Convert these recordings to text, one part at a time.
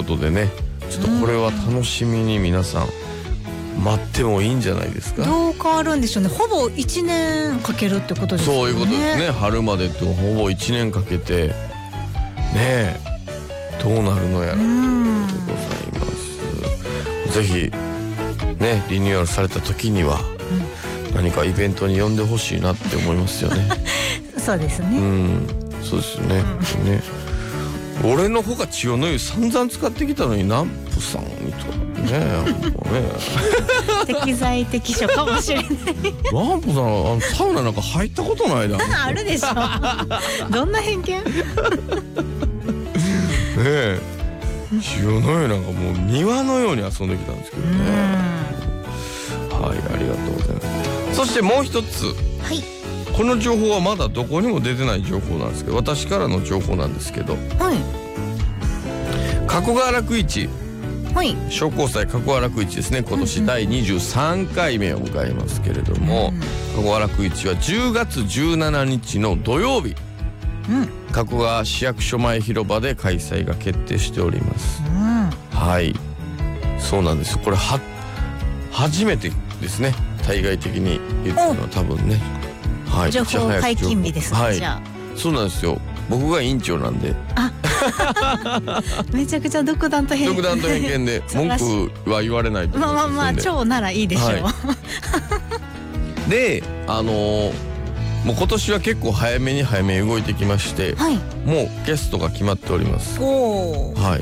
ことでね、ちょっとこれは楽しみに皆さん待ってもいいんじゃないですか。 どう変わるんでしょうね。ほぼ1年かけるってことですよね。 そういうことですね。春までってほぼ1年かけてねえどうなるのやらということでございます。ぜひねリニューアルされた時には、何かイベントに呼んでほしいなって思いますよね。 そうですね。 そうですよね。ね。俺の方が千代の湯散々使ってきたのに南畝さんにとね適材適所かもしれない。 南畝さんサウナなんか入ったことないだろ。 あるでしょ。どんな偏見？ ねえ千代の湯なんかもう庭のように遊んできたんですけどね。はい、ありがとうございます。そしてもう一つ、 はい、 この情報はまだどこにも出てない情報なんですけど、私からの情報なんですけど、 はい、 加古川楽市、 はい、 商工祭加古川楽市ですね、今年第23回目を迎えますけれども、加古川楽市は10月17日の土曜日、加古川市役所前広場で開催が決定しております。はい、そうなんです。これ初めてですね、対外的に言ってるのは多分ね、はい、 情報解禁日ですね、 はい、 じゃあそうなんですよ。僕が委員長なんで、 めちゃくちゃ独断と偏見で文句は言われないと思いますので、 まあ超ならいいでしょう、はい、 でもう今年は結構早めに動いてきまして、はい、もうゲストが決まっております。はい、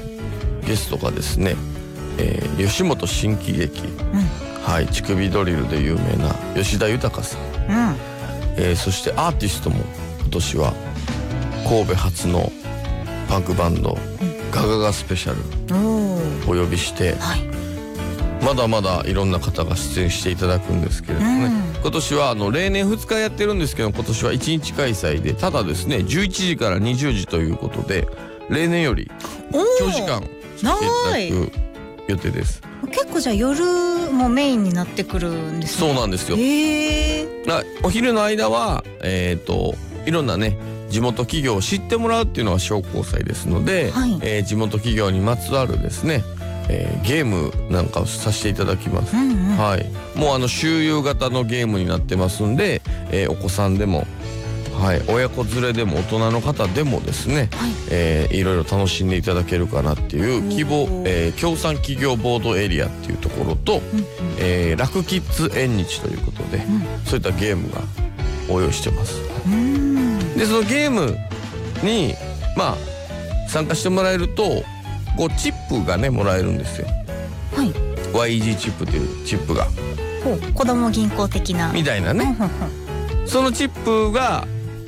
ゲストがですね、吉本新喜劇、はい、乳首ドリルで有名な吉田豊さん、そしてアーティストも今年は神戸初のパンクバンド、ガガガスペシャルお呼びして、はい、まだまだいろんな方が出演していただくんですけれどもね、今年は例年2日やってるんですけど、今年は1日開催で、ただですね11時から20時ということで、例年より長時間していただく予定です。 結構じゃあ夜もメインになってくるんですね。 そうなんですよ。お昼の間はいろんなね地元企業を知ってもらうっていうのは商工祭ですので、はい、地元企業にまつわるですね、ゲームなんかをさせていただきます。はい、もう周遊型のゲームになってますんで、お子さんでも、はい、親子連れでも大人の方でもですね、はい、いろいろ楽しんでいただけるかなっていう協賛企業ボードエリアっていうところと、楽キッズ縁日ということで、そういったゲームが応用してます。でそのゲームに参加してもらえるとチップがねもらえるんですよ。はい、YG チップというチップが、 子供銀行的なみたいなね。そのチップが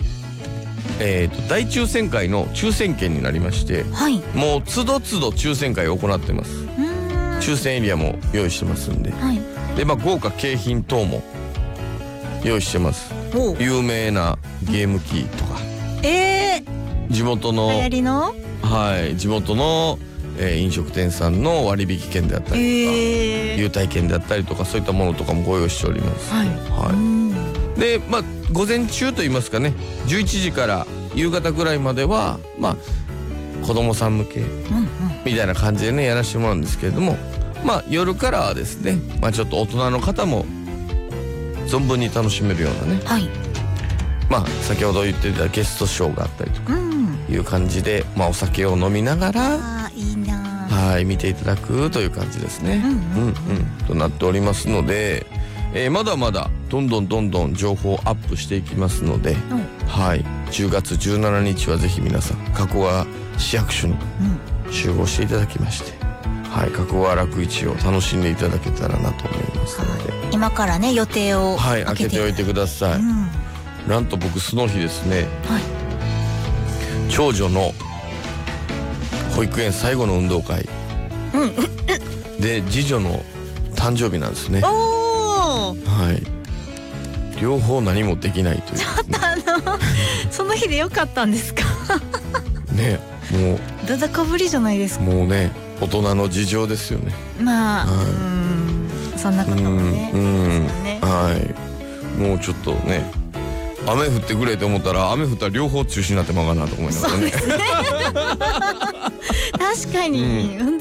大抽選会の抽選券になりまして、はい、もう都度都度抽選会を行ってます。抽選エリアも用意してますんで、はい、で豪華景品等も用意してます。有名なゲーム機とか、地元の流行りの、 はい、地元の、飲食店さんの割引券であったりとか、優待券であったりとか、そういったものとかもご用意しております。はい、はい、で午前中といいますかね、11時から夕方ぐらいまでは子供さん向けみたいな感じでねやらせてもらうんですけれども、夜からはですね、ちょっと大人の方も存分に楽しめるようなね、はい、先ほど言っていたゲストショーがあったりとかいう感じで、お酒を飲みながらいいな、 はい、見ていただくという感じですね。となっておりますので、まだまだどんどん情報アップしていきますので、はい、10月17日はぜひ皆さん加古川市役所に集合していただきまして、はい、加古川楽市を楽しんでいただけたらなと思いますので、 今からね予定を開けておいてください。なんと僕その日ですね、はい、長女の保育園最後の運動会、で次女の誕生日なんですね。はい、両方何もできないという、ね、 ちょっとその日でよかったんですか？ ね、もうだだかぶりじゃないですか。 もうね、大人の事情ですよね。 そんなこともね、 はい、もうちょっとね、雨降ってくれと思ったら雨降ったら両方中止になってまうかなと思いながらね。 確かに、